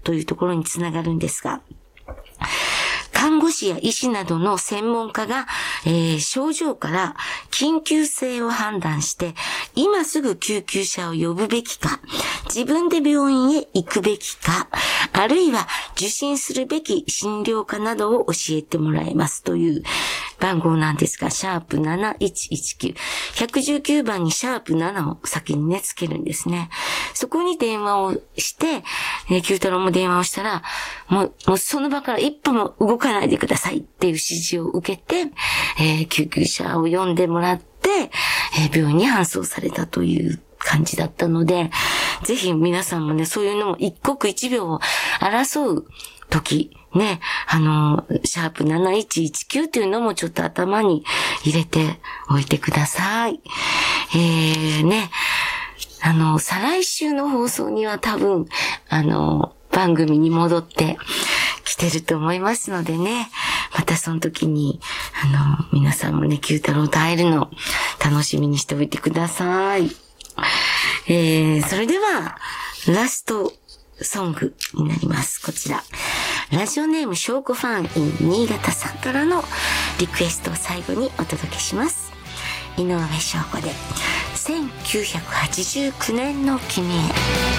というところにつながるんですが、看護師や医師などの専門家が、症状から緊急性を判断して、今すぐ救急車を呼ぶべきか、自分で病院へ行くべきか、あるいは受診するべき診療科などを教えてもらえますという番号なんですが、#7119。119番に#7を先にね、つけるんですね。そこに電話をして、九太郎も電話をしたら、もうその場から一歩も動かないでくださいっていう指示を受けて、救急車を呼んでもらって、病院に搬送されたという感じだったので、ぜひ皆さんもね、そういうのも一刻一秒を争う時、ね、#7119 というのもちょっと頭に入れておいてください。ね、再来週の放送には多分、番組に戻ってきてると思いますのでね、またその時に、皆さんもね、九太郎と会えるの楽しみにしておいてください。それでは、ラストソングになります。こちら。ラジオネーム証拠ファン in 新潟さんからのリクエストを最後にお届けします。井上翔子で、1989年の君へ。